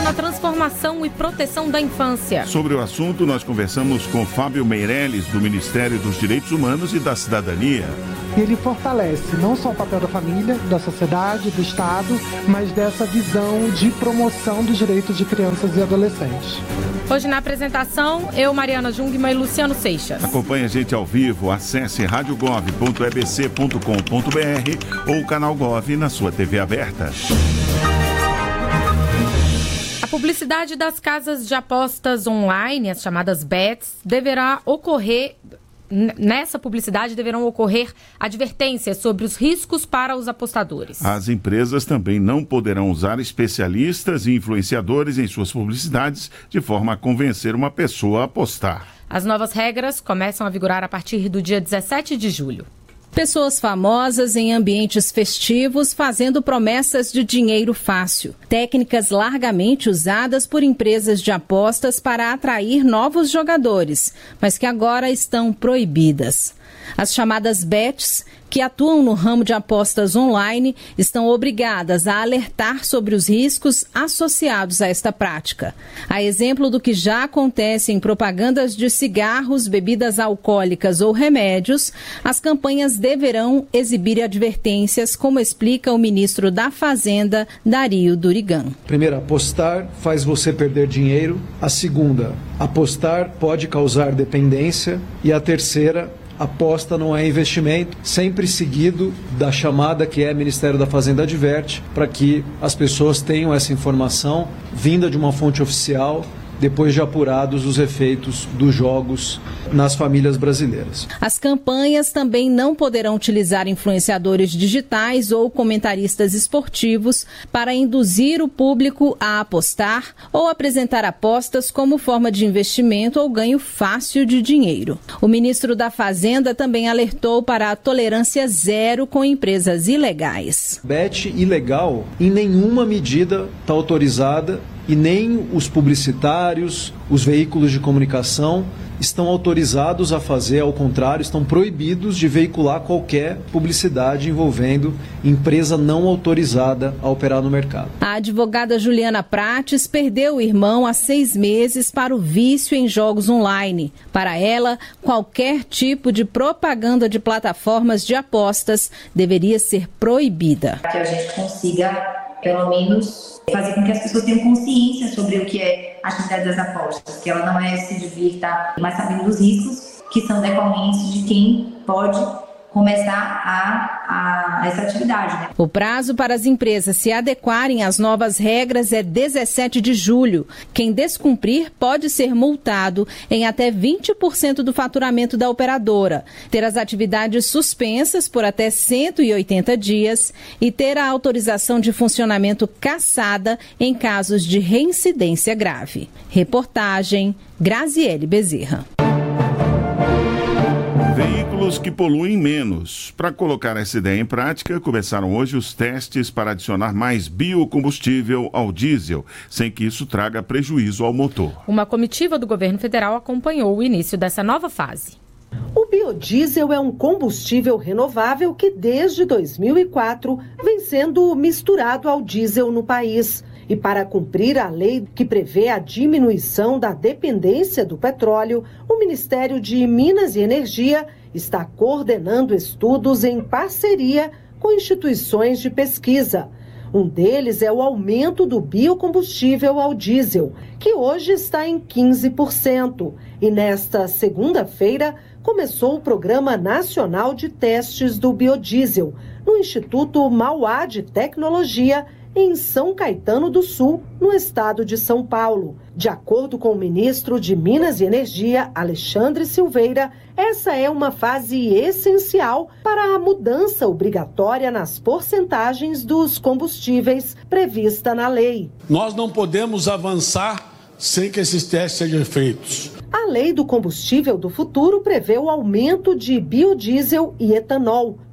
na transformação e proteção da infância. Sobre o assunto, nós conversamos com Fábio Meirelles, do Ministério dos Direitos Humanos e da Cidadania. Ele fortalece não só o papel da família, da sociedade, do Estado, mas dessa visão de promoção dos direitos de crianças e adolescentes. Hoje na apresentação, eu, Mariana Jungmann e Luciano Seixas. Acompanhe a gente ao vivo, acesse radiogov.ebc.com.br ou o canal Gov na sua TV aberta. A publicidade das casas de apostas online, as chamadas bets, deverá ocorrer... Nessa publicidade deverão ocorrer advertências sobre os riscos para os apostadores. As empresas também não poderão usar especialistas e influenciadores em suas publicidades de forma a convencer uma pessoa a apostar. As novas regras começam a vigorar a partir do dia 17 de julho. Pessoas famosas em ambientes festivos fazendo promessas de dinheiro fácil. Técnicas largamente usadas por empresas de apostas para atrair novos jogadores, mas que agora estão proibidas. As chamadas bets, que atuam no ramo de apostas online, estão obrigadas a alertar sobre os riscos associados a esta prática. A exemplo do que já acontece em propagandas de cigarros, bebidas alcoólicas ou remédios, as campanhas deverão exibir advertências, como explica o ministro da Fazenda, Dario Durigan. Primeiro, apostar faz você perder dinheiro. A segunda, apostar pode causar dependência. E a terceira, aposta não é investimento, sempre seguido da chamada que Ministério da Fazenda adverte, para que as pessoas tenham essa informação vinda de uma fonte oficial, depois de apurados os efeitos dos jogos nas famílias brasileiras. As campanhas também não poderão utilizar influenciadores digitais ou comentaristas esportivos para induzir o público a apostar ou apresentar apostas como forma de investimento ou ganho fácil de dinheiro. O ministro da Fazenda também alertou para a tolerância zero com empresas ilegais. Bet ilegal em nenhuma medida está autorizada e nem os publicitários, os veículos de comunicação estão autorizados a fazer, ao contrário, estão proibidos de veicular qualquer publicidade envolvendo empresa não autorizada a operar no mercado. A advogada Juliana Prates perdeu o irmão há 6 meses para o vício em jogos online. Para ela, qualquer tipo de propaganda de plataformas de apostas deveria ser proibida. Que a gente consiga, pelo menos, fazer com que as pessoas tenham consciência sobre o que é a atividade das apostas, que ela não é se divirta, mas sabendo dos riscos que são decorrentes de quem pode começar a essa atividade. Né? O prazo para as empresas se adequarem às novas regras é 17 de julho. Quem descumprir pode ser multado em até 20% do faturamento da operadora, ter as atividades suspensas por até 180 dias e ter a autorização de funcionamento cassada em casos de reincidência grave. Reportagem Graziele Bezerra. Veículos que poluem menos. Para colocar essa ideia em prática, começaram hoje os testes para adicionar mais biocombustível ao diesel, sem que isso traga prejuízo ao motor. Uma comitiva do governo federal acompanhou o início dessa nova fase. O biodiesel é um combustível renovável que desde 2004 vem sendo misturado ao diesel no país. E para cumprir a lei que prevê a diminuição da dependência do petróleo, o Ministério de Minas e Energia está coordenando estudos em parceria com instituições de pesquisa. Um deles é o aumento do biocombustível ao diesel, que hoje está em 15%. E nesta segunda-feira começou o Programa Nacional de Testes do Biodiesel, no Instituto Mauá de Tecnologia, em São Caetano do Sul, no estado de São Paulo. De acordo com o ministro de Minas e Energia, Alexandre Silveira, essa é uma fase essencial para a mudança obrigatória nas porcentagens dos combustíveis prevista na lei. Nós não podemos avançar sem que esses testes sejam feitos. A lei do combustível do futuro prevê o aumento de biodiesel e etanol,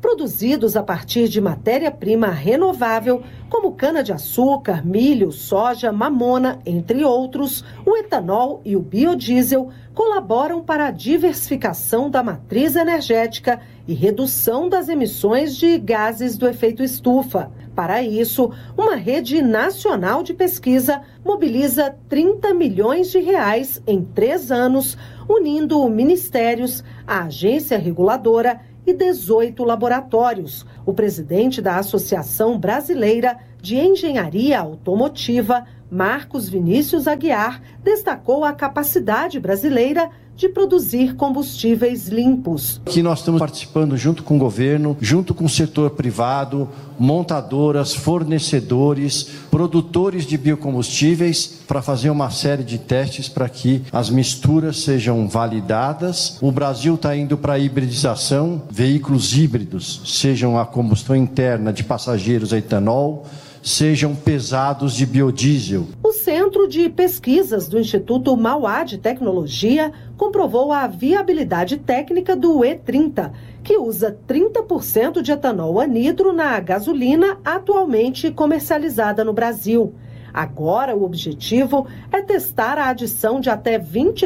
produzidos a partir de matéria-prima renovável, como cana-de-açúcar, milho, soja, mamona, entre outros, o etanol e o biodiesel colaboram para a diversificação da matriz energética e redução das emissões de gases do efeito estufa. Para isso, uma rede nacional de pesquisa mobiliza 30 milhões de reais em 3 anos, unindo ministérios, a agência reguladora e 18 laboratórios. O presidente da Associação Brasileira de Engenharia Automotiva, Marcos Vinícius Aguiar, destacou a capacidade brasileira de produzir combustíveis limpos. Aqui nós estamos participando junto com o governo, junto com o setor privado, montadoras, fornecedores, produtores de biocombustíveis, para fazer uma série de testes para que as misturas sejam validadas. O Brasil está indo para a hibridização, veículos híbridos, sejam a combustão interna de passageiros a etanol, sejam pesados de biodiesel. O Centro de Pesquisas do Instituto Mauá de Tecnologia comprovou a viabilidade técnica do E30, que usa 30% de etanol anidro na gasolina atualmente comercializada no Brasil. Agora, o objetivo é testar a adição de até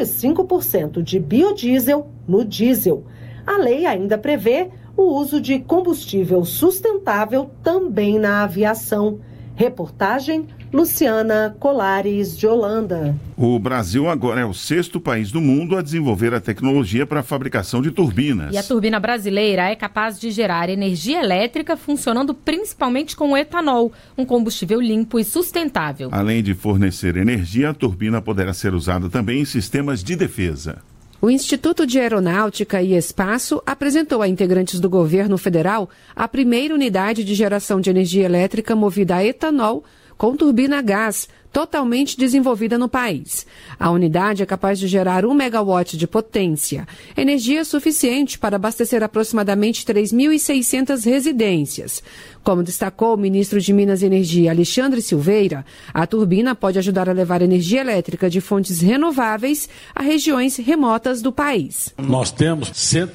25% de biodiesel no diesel. A lei ainda prevê o uso de combustível sustentável também na aviação. Reportagem Luciana Colares de Holanda. O Brasil agora é o 6º país do mundo a desenvolver a tecnologia para a fabricação de turbinas. E a turbina brasileira é capaz de gerar energia elétrica funcionando principalmente com etanol, um combustível limpo e sustentável. Além de fornecer energia, a turbina poderá ser usada também em sistemas de defesa. O Instituto de Aeronáutica e Espaço apresentou a integrantes do governo federal a primeira unidade de geração de energia elétrica movida a etanol com turbina a gás, totalmente desenvolvida no país. A unidade é capaz de gerar 1 megawatt de potência, energia suficiente para abastecer aproximadamente 3.600 residências. Como destacou o ministro de Minas e Energia, Alexandre Silveira, a turbina pode ajudar a levar energia elétrica de fontes renováveis a regiões remotas do país. Nós temos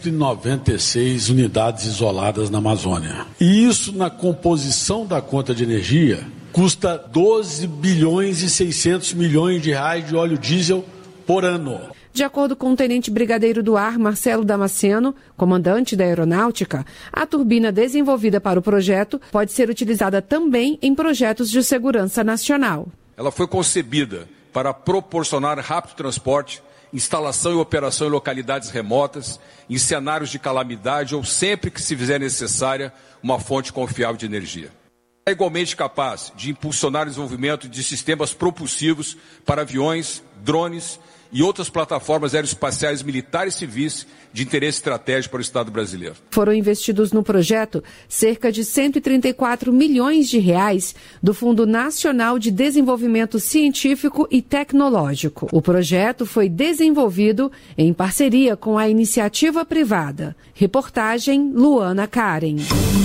196 unidades isoladas na Amazônia. E isso, na composição da conta de energia, custa 12 bilhões e 600 milhões de reais de óleo diesel por ano. De acordo com o tenente brigadeiro do ar, Marcelo Damasceno, comandante da aeronáutica, a turbina desenvolvida para o projeto pode ser utilizada também em projetos de segurança nacional. Ela foi concebida para proporcionar rápido transporte, instalação e operação em localidades remotas, em cenários de calamidade ou sempre que se fizer necessária uma fonte confiável de energia. É igualmente capaz de impulsionar o desenvolvimento de sistemas propulsivos para aviões, drones e outras plataformas aeroespaciais militares e civis de interesse estratégico para o Estado brasileiro. Foram investidos no projeto cerca de 134 milhões de reais do Fundo Nacional de Desenvolvimento Científico e Tecnológico. O projeto foi desenvolvido em parceria com a iniciativa privada. Reportagem Luana Karen.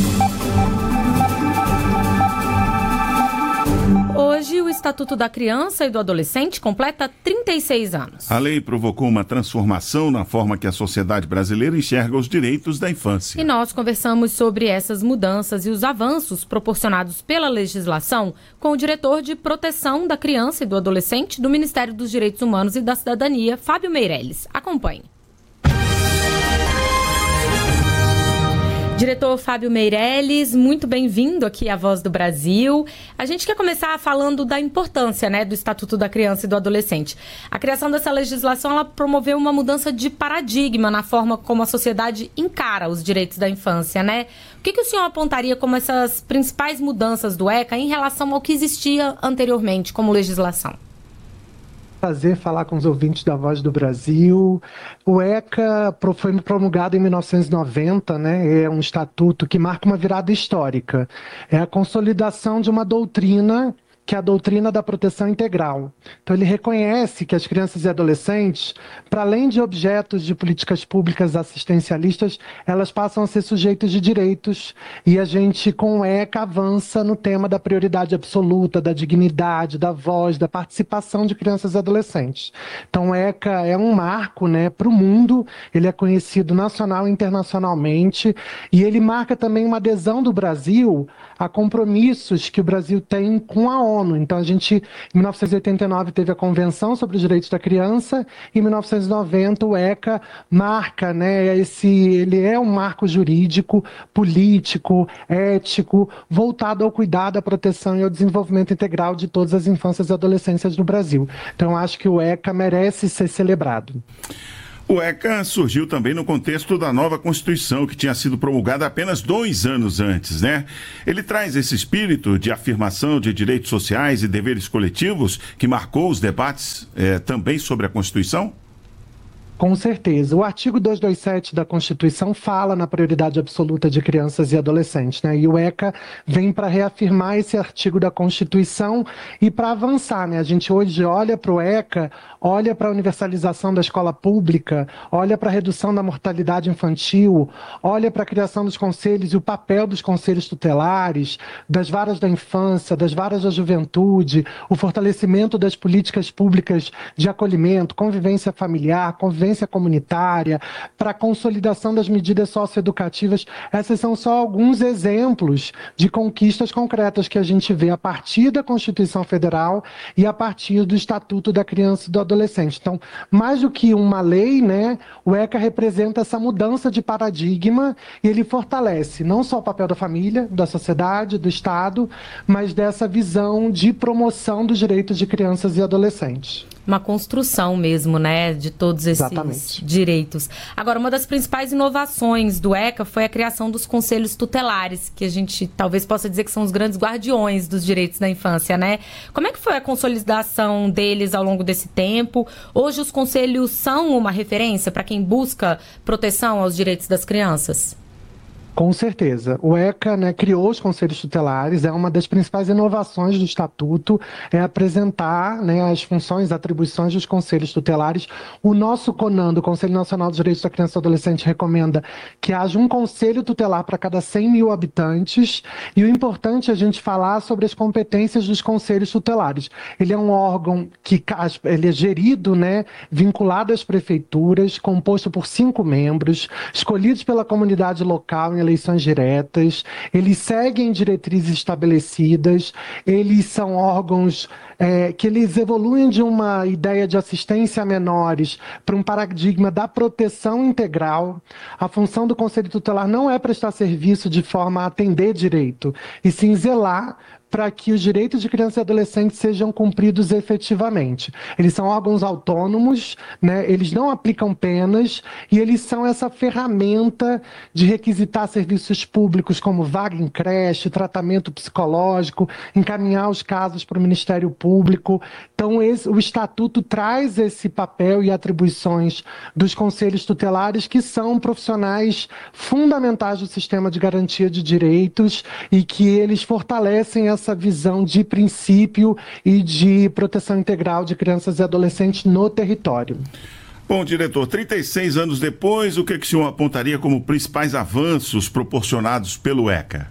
Hoje, o Estatuto da Criança e do Adolescente completa 36 anos. A lei provocou uma transformação na forma que a sociedade brasileira enxerga os direitos da infância. E nós conversamos sobre essas mudanças e os avanços proporcionados pela legislação com o diretor de Proteção da Criança e do Adolescente do Ministério dos Direitos Humanos e da Cidadania, Fábio Meirelles. Acompanhe. Diretor Fábio Meirelles, muito bem-vindo aqui à Voz do Brasil. A gente quer começar falando da importância, do Estatuto da Criança e do Adolescente. A criação dessa legislação, ela promoveu uma mudança de paradigma na forma como a sociedade encara os direitos da infância, O que o senhor apontaria como essas principais mudanças do ECA em relação ao que existia anteriormente como legislação? Prazer falar com os ouvintes da Voz do Brasil. O ECA foi promulgado em 1990, é um estatuto que marca uma virada histórica. É a consolidação de uma doutrina que é a doutrina da proteção integral. Então, ele reconhece que as crianças e adolescentes, para além de objetos de políticas públicas assistencialistas, elas passam a ser sujeitos de direitos, e a gente, com o ECA, avança no tema da prioridade absoluta, da dignidade, da voz, da participação de crianças e adolescentes. Então, o ECA é um marco, né, para o mundo, ele é conhecido nacional e internacionalmente, e ele marca também uma adesão do Brasil a compromissos que o Brasil tem com a ONU. Então, a gente, em 1989, teve a Convenção sobre os Direitos da Criança, e em 1990 o ECA marca, né, ele é um marco jurídico, político, ético, voltado ao cuidado, à proteção e ao desenvolvimento integral de todas as infâncias e adolescências no Brasil. Então, acho que o ECA merece ser celebrado. O ECA surgiu também no contexto da nova Constituição, que tinha sido promulgada apenas 2 anos antes, né? Ele traz esse espírito de afirmação de direitos sociais e deveres coletivos que marcou os debates também sobre a Constituição? Com certeza. O artigo 227 da Constituição fala na prioridade absoluta de crianças e adolescentes, né? E o ECA vem para reafirmar esse artigo da Constituição e para avançar, né? A gente hoje olha para o ECA, olha para a universalização da escola pública, olha para a redução da mortalidade infantil, olha para a criação dos conselhos e o papel dos conselhos tutelares, das varas da infância, das varas da juventude, o fortalecimento das políticas públicas de acolhimento, convivência familiar, convivência comunitária, para a consolidação das medidas socioeducativas. Esses são só alguns exemplos de conquistas concretas que a gente vê a partir da Constituição Federal e a partir do Estatuto da Criança e do Adolescente. Então, mais do que uma lei, né, o ECA representa essa mudança de paradigma e ele fortalece não só o papel da família, da sociedade, do Estado, mas dessa visão de promoção dos direitos de crianças e adolescentes. Uma construção mesmo, né, de todos esses direitos. Agora, uma das principais inovações do ECA foi a criação dos conselhos tutelares, que a gente talvez possa dizer que são os grandes guardiões dos direitos da infância, né? Como é que foi a consolidação deles ao longo desse tempo? Hoje os conselhos são uma referência para quem busca proteção aos direitos das crianças? Com certeza. O ECA, né, criou os conselhos tutelares, é uma das principais inovações do Estatuto, é apresentar, né, as funções, atribuições dos conselhos tutelares. O nosso CONAN, o Conselho Nacional dos Direitos da Criança e do Adolescente, recomenda que haja um conselho tutelar para cada 100 mil habitantes, e o importante é a gente falar sobre as competências dos conselhos tutelares. Ele é um órgão que ele é gerido, né, vinculado às prefeituras, composto por 5 membros, escolhidos pela comunidade local em eleições diretas, eles seguem diretrizes estabelecidas, eles são órgãos que eles evoluem de uma ideia de assistência a menores para um paradigma da proteção integral. A função do Conselho Tutelar não é prestar serviço de forma a atender direito, e sim zelar para que os direitos de crianças e adolescentes sejam cumpridos efetivamente. Eles são órgãos autônomos, né? Eles não aplicam penas e eles são essa ferramenta de requisitar serviços públicos como vaga em creche, tratamento psicológico, encaminhar os casos para o Ministério Público. Então, o Estatuto traz esse papel e atribuições dos conselhos tutelares, que são profissionais fundamentais do sistema de garantia de direitos e que eles fortalecem essa visão de princípio e de proteção integral de crianças e adolescentes no território. Bom, diretor, 36 anos depois, o que o senhor apontaria como principais avanços proporcionados pelo ECA?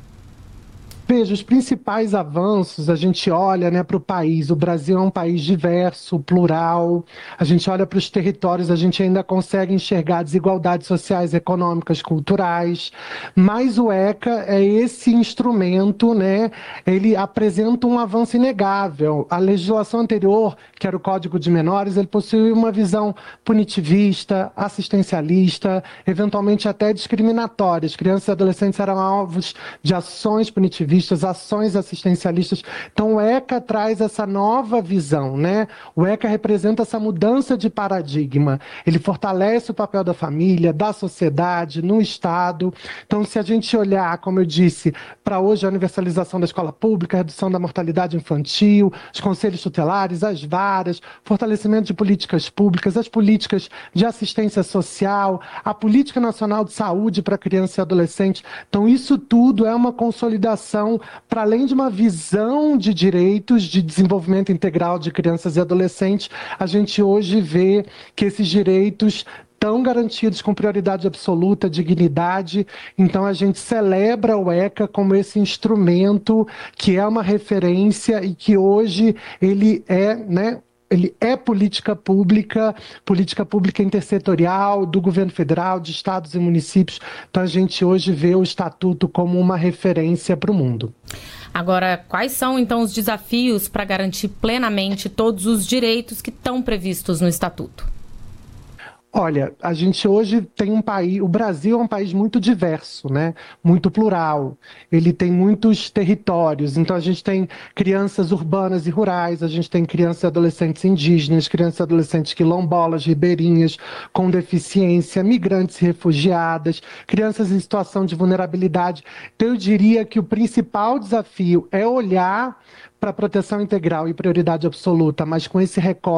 Veja, os principais avanços, a gente olha, né, para o país. O Brasil é um país diverso, plural. A gente olha para os territórios, a gente ainda consegue enxergar desigualdades sociais, econômicas, culturais. Mas o ECA é esse instrumento, né? Ele apresenta um avanço inegável. A legislação anterior, que era o Código de Menores, ele possui uma visão punitivista, assistencialista, eventualmente até discriminatória. As crianças e adolescentes eram alvos de ações punitivistas, ações assistencialistas. Então o ECA traz essa nova visão, né? O ECA representa essa mudança de paradigma. Ele fortalece o papel da família, da sociedade, no Estado. Então, se a gente olhar, como eu disse, para hoje a universalização da escola pública, a redução da mortalidade infantil, os conselhos tutelares, as varas, fortalecimento de políticas públicas, as políticas de assistência social, a política nacional de saúde para criança e adolescente. Então, isso tudo é uma consolidação Então, para além de uma visão de direitos, de desenvolvimento integral de crianças e adolescentes, a gente hoje vê que esses direitos estão garantidos com prioridade absoluta, dignidade. Então, a gente celebra o ECA como esse instrumento que é uma referência e que hoje ele é, ele é política pública intersetorial do governo federal, de estados e municípios. Então, a gente hoje vê o Estatuto como uma referência para o mundo. Agora, quais são, então, os desafios para garantir plenamente todos os direitos que estão previstos no Estatuto? Olha, a gente hoje tem um país, o Brasil é um país muito diverso, né? Muito plural. Ele tem muitos territórios, então a gente tem crianças urbanas e rurais, a gente tem crianças e adolescentes indígenas, crianças e adolescentes quilombolas, ribeirinhas, com deficiência, migrantes e refugiadas, crianças em situação de vulnerabilidade. Então eu diria que o principal desafio é olhar para a proteção integral e prioridade absoluta, mas com esse recorte